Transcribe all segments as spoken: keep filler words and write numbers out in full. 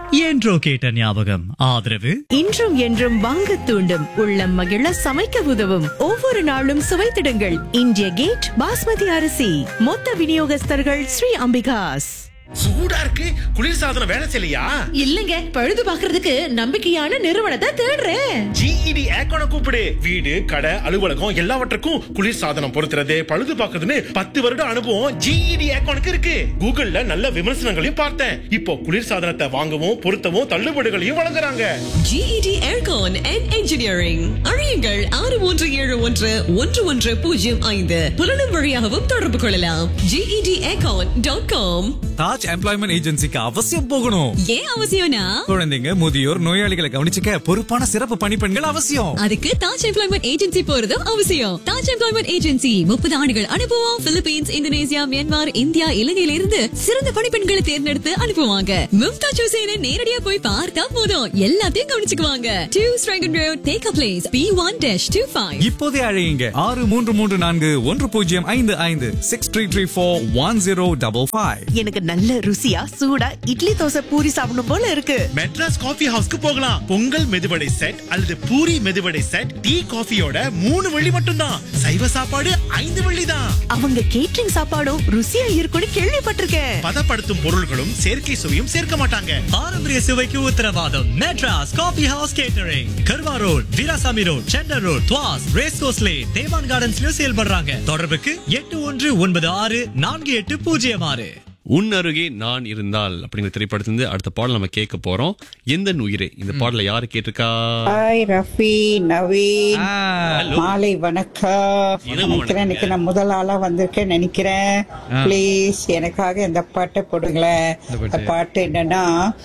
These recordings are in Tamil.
என்றோ கேட்ட ஞாபகம். ஆதரவு இன்றும் என்றும் வாங்க தூண்டும், உள்ளம் மகிழ சமைக்க உதவும், ஒவ்வொரு நாளும் சுவைத்திடுங்கள் இந்திய கேட் பாஸ்மதி அரிசி. மொத்த விநியோகஸ்தர்கள் ஸ்ரீ அம்பிகாஸ். சூடா இருக்கு, குளிர்சாதனம் வேலை செய்யலையா? இல்லங்க, பழுது பாக்குறதுக்கு நம்பிக்கையான நிறுவனத்தை தேடுறேன். ஜிஇடி ஏக்கோன கூப்பிடு. வீடு, கடை, அலுவலகம் எல்லாவற்றுக்கும் குளிர்சாதனம் பொருத்துறது, பழுது பாக்குறதுன்னு பத்து வருட அனுபவம் ஜிஇடி ஏக்கோனுக்கு இருக்கு. கூகுள்ல நல்ல விமர்சனங்களையும் பார்த்தேன். இப்போ குளிர்சாதனத்தை வாங்கவும் பொருத்தவும் தள்ளுபடிகளையும் வழங்குறாங்க. GET aircon and engineering. அழையுங்கள் ஆறு மூன்று ஏழு ஒன்று ஒன்று ஒன்று பூஜ்ஜியம் ஐந்து. புலனும் வழியாகவும் தொடர்பு கொள்ளலாம். GET aircon dot com. Taj employment ஏஜென்சிக்கு அவசியம் போகணும். ஏன் அவசியம்னா, குழந்தைங்க, முதியோர், நோயாளிகளை கவனிச்சுக்க பொறுப்பான சிறப்பு பணிப்பெண்கள் அவசியம். அதுக்கு தாஜ் எம்ப்ளாய்மெண்ட் ஏஜென்சி போறதும் அவசியம். தாஜ் எம்ப்ளாய்மெண்ட் ஏஜென்சி முப்பது ஆண்டுகள் அனுபவம். பிலிப்பீன்ஸ், இந்தோனேசியா, மியான்மர், இந்தியா, இலங்கையில இருந்து சிறந்த பணிப்பெண்களை தேர்ந்தெடுத்து அனுப்புவாங்க. மும்தாஜ் ஹுசேனை நேரடியா போய் பார்த்தா போதும், எல்லாத்தையும் கவனிச்சுக்குவாங்க. Two ஸ்ட்ரைகன் road, take a place, B one dash two five. இப்போதே அழையுங்க ஆறு மூன்று மூன்று நான்கு ஒன்று பூஜ்ஜியம் ஐந்து ஐந்து six three three four one zero double five. எனக்கு நல்ல ருசியா சூடா இட்லி தோசை பூரி சாப்பிடணும் போல இருக்கு. மெட்ராஸ் காஃபி ஹவுஸ்க்கு போகலாம். பொங்கல் மெதுவடை செட் அல்லது பூரி மெதுவடை செட், டீ காஃபியோட மூணு வெள்ளி மட்டும்தான். சைவ சாப்பாடு ஐந்து வெள்ளி தான். அவங்க கேட்டரிங் சாப்பாடும் ருசியா இருக்கும்னு கேள்விப்பட்டிருக்கேன். பதப்படுத்தும் பொருள்களும் செயற்கை சுவையும் சேர்க்க மாட்டாங்க. பாரம்பரிய சுவைக்கு உத்தரவாதம். மெட்ராஸ் காபி ஹவுஸ் கேட்டரிங், கர்வா road, Veerasamy road, sender road, துவாஸ், race course lane, தேவான் கார்டன்ஸ்லயும் செயல்படுறாங்க. தொடர்புக்கு எட்டு ஒன்று ஒன்பது ஆறு நான்கு எட்டு பூஜ்ஜியம் ஆறு. உன் அருகே நான் இருந்தால் அப்படிங்கிற திரைப்படத்திலிருந்து அடுத்த பாடல் நம்ம கேட்க போறோம். எந்த உயிரே, இந்த பாடல யாரு கேட்டிருக்கா? ஹாய் ரஃபி, நவீன், மாலை வணக்கம். நினைக்கிறேன் இன்னைக்கு நான் முதல் ஆளா வந்திருக்கேன் நினைக்கிறேன். பிளீஸ் எனக்காக இந்த பாட்டை போடுங்களேன். இந்த பாட்டு என்னன்னா,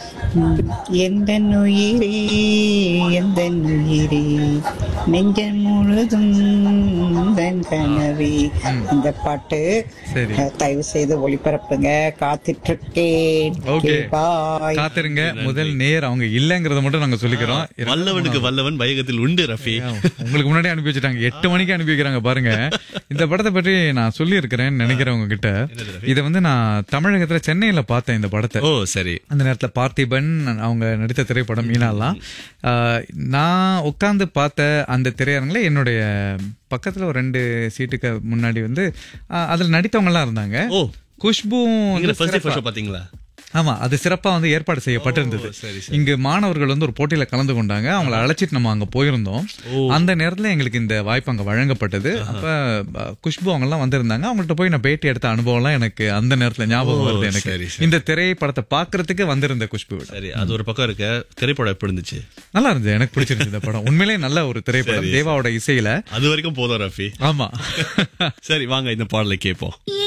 எந்த உயிரே எந்த உயிரே நெஞ்சம் முழுதும் கனவே. இந்த பாட்டு தயவு செய்து ஒளிபரப்புங்க. காத்துட்டு இருக்கேன். காத்திருங்க. முதல் நேர் அவங்க இல்லங்கிறத மட்டும் நாங்க சொல்லிக்கிறோம். வல்லவனுக்கு வல்லவன் வையகத்தில் உண்டு ரஃபி. உங்களுக்கு முன்னாடி அனுப்பி வச்சுட்டாங்க, எட்டு மணிக்கு அனுப்பி வைக்கிறாங்க பாருங்க. இந்த படத்தை பற்றி நான் சொல்லி இருக்கிறேன் நினைக்கிறவங்க கிட்ட. இதை வந்து நான் தமிழகத்துல சென்னையில பார்த்தேன் இந்த படத்தை. ஓ சரி. அந்த நேரத்துல பார்த்திபன் அவங்க நடித்த திரைப்படம் மீனாலாம். நான் உட்கார்ந்து பார்த்த அந்த திரையரங்குல என்னுடைய பக்கத்துல ஒரு ரெண்டு சீட்டுக்கு முன்னாடி வந்து அதுல நடித்தவங்க எல்லாம் இருந்தாங்க. குஷ்பு பாத்தீங்களா? ஆமா, அது சிறப்பா வந்து ஏற்பாடு செய்யப்பட்டிருந்தது. இங்கு மாணவர்கள் வந்து ஒரு போட்டியில கலந்து கொண்டாங்க. அவங்களை அழைச்சிட்டு நம்ம அங்க போயிருந்தோம். அந்த நேரத்துல எங்களுக்கு இந்த வாய்ப்பு அங்க வழங்கப்பட்டது. அப்ப குஷ்பு அவங்க எல்லாம் வந்திருந்தாங்க. அவங்கள்ட்ட போய் நான் பேட்டி எடுத்த அனுபவம் எல்லாம் எனக்கு அந்த நேரத்துல ஞாபகம் வருது. எனக்கு இந்த திரைப்படத்தை பாக்குறதுக்கு வந்திருந்த குஷ்பு. சரி, அது ஒரு பக்கம் இருக்க. திரைப்படம் எப்படி இருந்துச்சு? நல்லா இருந்துச்சு, எனக்கு பிடிச்சிருந்துச்சு இந்த படம். உண்மையிலேயே நல்ல ஒரு திரைப்படம், தேவாவோட இசையில. அது வரைக்கும் போதும் ரஃபி. ஆமா. சரி, வாங்க இந்த பாடலை கேட்போம்.